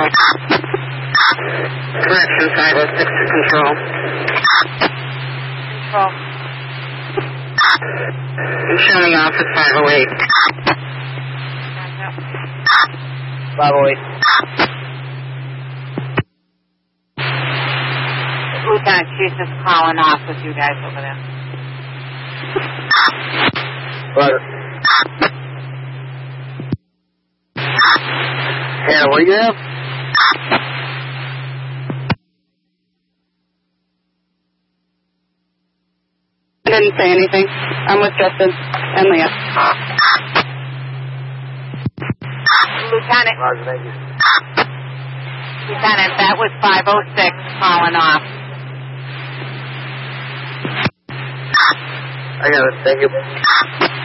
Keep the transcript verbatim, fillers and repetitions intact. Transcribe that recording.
Correction, five oh six to control. Control. I'm showing off at five oh eight. five oh eight. Lieutenant, she's just calling off with you guys over there. Roger. Hannah, where you at? I didn't say anything. I'm with Justin and Leah. Lieutenant. Roger, thank you. Lieutenant, that was five oh six calling off. I got it, thank you.